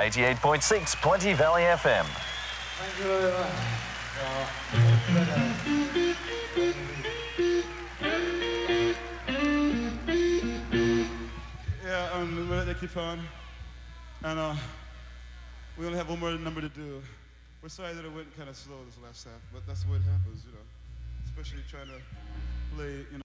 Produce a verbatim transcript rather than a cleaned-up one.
eighty-eight point six Plenty Valley F M. Thank you very much. Yeah, um, we'll let that keep on. And uh, we only have one more number to do. We're sorry that it went kind of slow this last half, but that's what happens, you know. Especially trying to play, you know.